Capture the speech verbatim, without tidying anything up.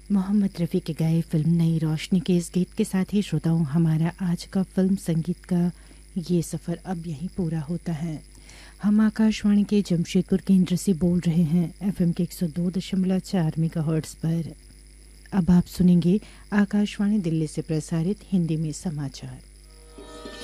मोहम्मद रफ़ी के गाए फिल्म नई रोशनी के इस गीत के साथ ही श्रोताओं हमारा आज का फिल्म संगीत का ये सफ़र अब यहीं पूरा होता है। हम आकाशवाणी के जमशेदपुर केंद्र से बोल रहे हैं एफएम के एक सौ दो दशमलव चार मेगाहर्ट्ज़ पर। अब आप सुनेंगे आकाशवाणी दिल्ली से प्रसारित हिंदी में समाचार।